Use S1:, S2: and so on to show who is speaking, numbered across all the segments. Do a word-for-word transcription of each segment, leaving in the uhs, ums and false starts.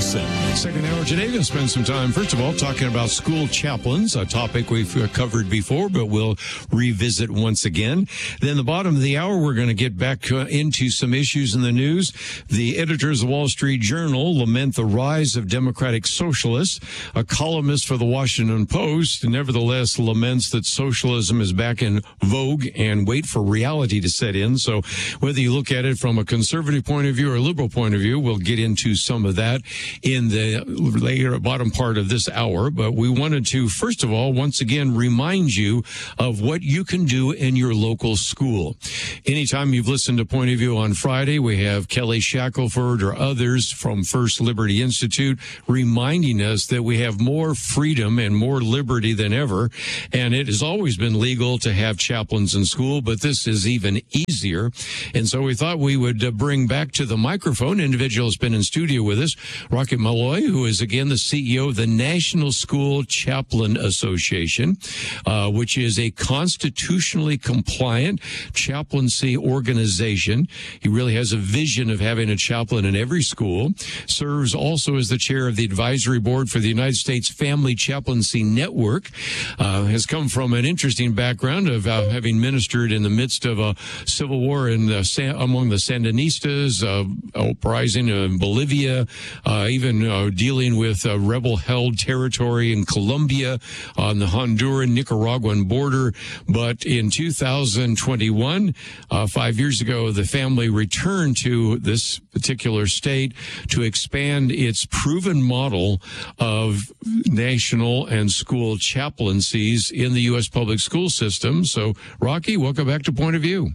S1: Ferguson.
S2: Second hour today, going to spend some time, first of all, talking about school chaplains, a topic we've covered before, but we'll revisit once again. Then the bottom of the hour, we're going to get back uh, into some issues in the news. The editors of Wall Street Journal lament the rise of democratic socialists. A columnist for the Washington Post nevertheless laments that socialism is back in vogue and wait for reality to set in. So whether you look at it from a conservative point of view or a liberal point of view, we'll get into some of that in the later bottom part of this hour. But we wanted to, first of all, once again, remind you of what you can do in your local school. Anytime you've listened to Point of View on Friday, we have Kelly Shackelford or others from First Liberty Institute reminding us that we have more freedom and more liberty than ever. And it has always been legal to have chaplains in school, but this is even easier. And so we thought we would uh, bring back to the microphone an individual who's been in studio with us, Rocket Malloy, who is again the C E O of the National School Chaplain Association, uh, which is a constitutionally compliant chaplaincy organization. He really has a vision of having a chaplain in every school, serves also as the chair of the advisory board for the United States Family Chaplaincy Network, uh, has come from an interesting background of uh, having ministered in the midst of a civil war in the, among the Sandinistas, uh, uprising in Bolivia, uh, even uh, dealing with uh, rebel-held territory in Colombia on the Honduran-Nicaraguan border. But in two thousand twenty-one, uh, five years ago, the family returned to this particular state to expand its proven model of national and school chaplaincies in the U S public school system. So, Rocky, welcome back to Point of View.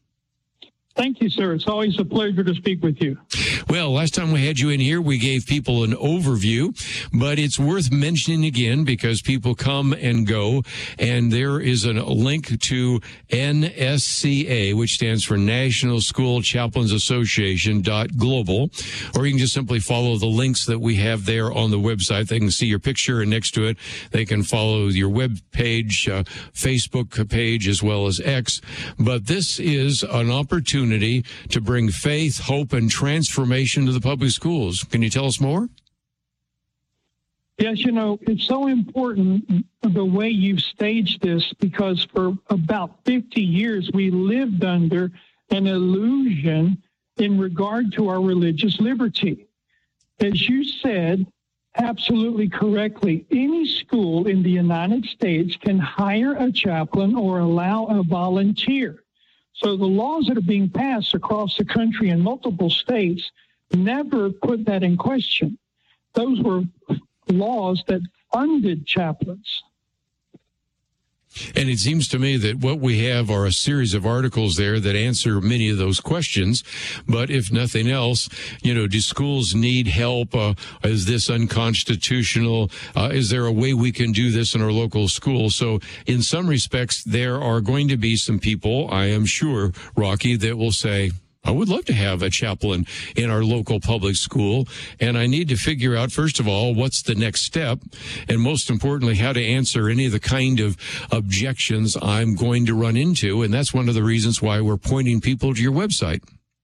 S3: Thank you, sir. It's always a pleasure to speak with you.
S2: Well, last time we had you in here, we gave people an overview, but it's worth mentioning again because people come and go, and there is a link to N S C A, which stands for National School Chaplains Association dot global, or you can just simply follow the links that we have there on the website. They can see your picture, and next to it, they can follow your web page, uh, Facebook page, as well as X. But this is an opportunity to bring faith, hope, and transformation to the public schools. Can you tell us more?
S3: Yes, you know, it's so important the way you've staged this because for about fifty years we lived under an illusion in regard to our religious liberty. As you said, absolutely correctly, any school in the United States can hire a chaplain or allow a volunteer. So the laws that are being passed across the country in multiple states never put that in question. Those were laws that funded chaplains.
S2: And it seems to me that what we have are a series of articles there that answer many of those questions. But if nothing else, you know, do schools need help? Uh, is this unconstitutional? Uh, is there a way we can do this in our local school? So in some respects, there are going to be some people, I am sure, Rocky, that will say, I would love to have a chaplain in our local public school, and I need to figure out, first of all, what's the next step, and most importantly, how to answer any of the kind of objections I'm going to run into, and that's one of the reasons why we're pointing people to your website.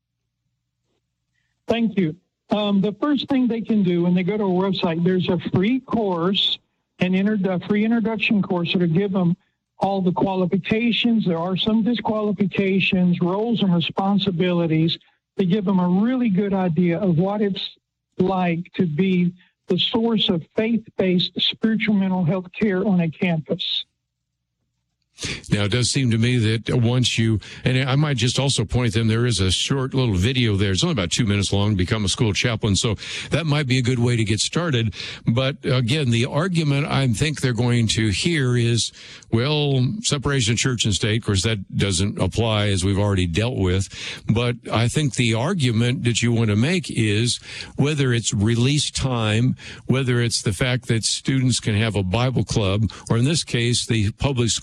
S3: Thank you. Um, the first thing they can do when they go to our website, there's a free course, an inter- a free introduction course that'll give them all the qualifications. There are some disqualifications, roles and responsibilities to give them a really good idea of what it's like to be the source of faith-based spiritual mental health care on a campus.
S2: Now, it does seem to me that once you, and I might just also point them, there is a short little video there. It's only about two minutes long, Become a School Chaplain. So that might be a good way to get started. But again, the argument I think they're going to hear is, well, separation of church and state. Of course, that doesn't apply as we've already dealt with. But I think the argument that you want to make is whether it's release time, whether it's the fact that students can have a Bible club, or in this case, the public school can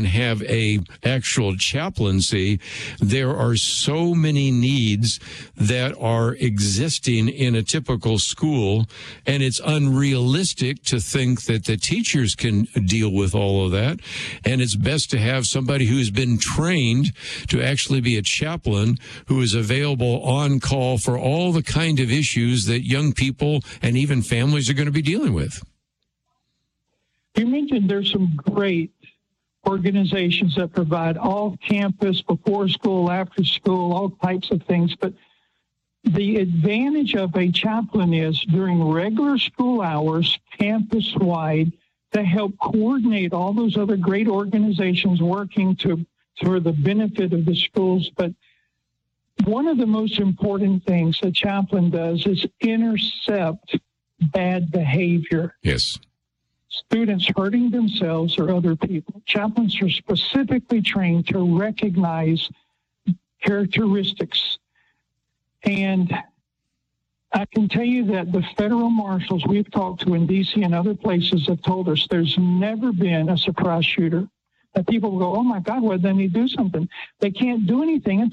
S2: and have a actual chaplaincy, there are so many needs that are existing in a typical school, and it's unrealistic to think that the teachers can deal with all of that. And it's best to have somebody who's been trained to actually be a chaplain who is available on call for all the kind of issues that young people and even families are going to be dealing with.
S3: You mentioned there's some great organizations that provide all campus, before school, after school, all types of things. But the advantage of a chaplain is during regular school hours, campus-wide, to help coordinate all those other great organizations working to for the benefit of the schools. But one of the most important things a chaplain does is intercept bad behavior.
S2: Yes.
S3: Students hurting themselves or other people. Chaplains are specifically trained to recognize characteristics. And I can tell you that the federal marshals we've talked to in D C and other places have told us there's never been a surprise shooter that people will go, oh my God, well, then you do something. They can't do anything